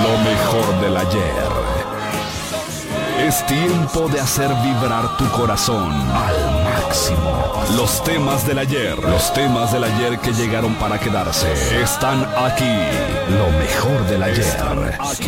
Lo mejor del ayer. Es tiempo de hacer vibrar tu corazón al máximo. Los temas del ayer que llegaron para quedarse, están aquí. Lo mejor del ayer.